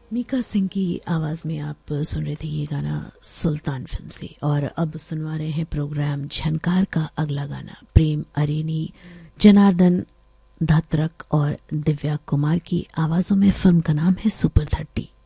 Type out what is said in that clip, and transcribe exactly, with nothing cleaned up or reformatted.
मीका सिंह की आवाज़ में आप सुन रहे थे ये गाना सुल्तान फिल्म से। और अब सुनवा रहे हैं प्रोग्राम झनकार का अगला गाना प्रेम अरेनी, जनार्दन धात्रक और दिव्या कुमार की आवाज़ों में। फिल्म का नाम है सुपर थर्टी।